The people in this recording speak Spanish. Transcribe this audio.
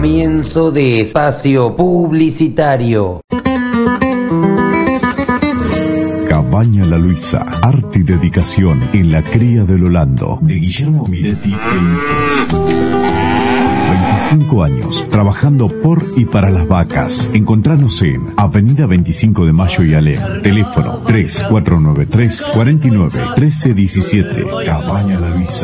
Comienzo de espacio publicitario. Cabaña La Luisa, arte y dedicación en la cría del Holando, de Guillermo Miretti e hijos. 25 años trabajando por y para las vacas. Encontranos en Avenida 25 de Mayo y Alem. Teléfono 3493 49 13 17. Cabaña La Luisa.